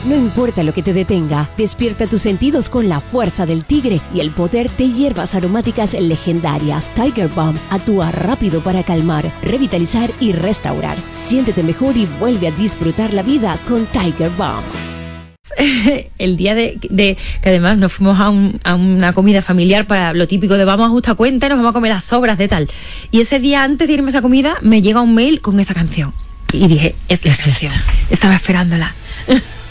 No importa lo que te detenga, despierta tus sentidos con la fuerza del tigre y el poder de hierbas aromáticas legendarias. Tiger Balm actúa rápido para calmar, revitalizar y restaurar. Siéntete mejor y vuelve a disfrutar la vida con Tiger Balm. El día de que además nos fuimos a una comida familiar para lo típico de vamos a justa cuenta y nos vamos a comer las sobras de tal. Y ese día antes de irme a esa comida me llega un mail con esa canción. Y dije, es la canción. Estaba esperándola.